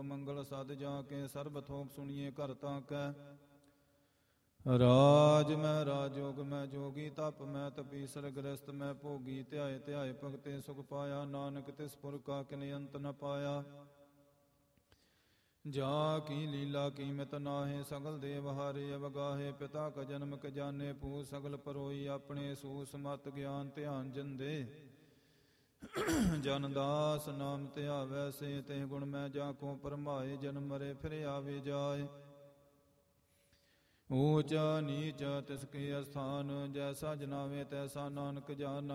ਮੰਗਲ ਸਦ ਜਾ ਕੇ ਸਰਬ ਥੋਕ ਸੁਣੀਏ ਘਰ ਤਾਂ ਕੈ। ਰਾਜ ਮੈਂ ਰਾਜਯੋਗ ਮੈਂ ਜੋਗੀ ਤਪ ਮੈਂ ਤਪੀਸਰ ਗ੍ਰਸਤ ਮੈਂ ਭੋਗੀ ਧਿਆਏ ਧਿਆਏ ਭਗਤੇ ਸੁਖ ਪਾਇਆ ਨਾਨਕ ਤਿਸ ਪੁਰ ਕਾ ਕਿਨੇ ਅੰਤ ਨ ਪਾਇਆ। ਜਾ ਕੀ ਲੀਲਾ ਕੀਮਤ ਨਾਹੇ ਸਗਲ ਦੇਵ ਹਾਰੇ ਅਵਗਾਹੇ ਪਿਤਾ ਕਾ ਜਨਮ ਕ ਜਾਣੇ ਪੂ ਸਗਲ ਪਰੋਈ ਆਪਣੇ ਸੂਸ ਮਤ ਗਿਆਨ ਧਿਆਨ ਜੰਦੇ। ਜਨ ਦਾਸ ਨਾਮ ਧਿਆਵੈ ਸੇ ਤੇ ਗੁਣ ਮੈਂ ਜਾ ਕੋ ਪਰਮਾਏ ਜਨਮ ਮਰੇ ਫਿਰ ਆਵੇ ਜਾਏ। ਊਚ ਨੀਚ ਤਿਸ ਕੇ ਅਸਥਾਨ ਜੈਸਾ ਜਨਾਵੇ ਤੈਸਾ ਨਾਨਕ ਜਾਨਾ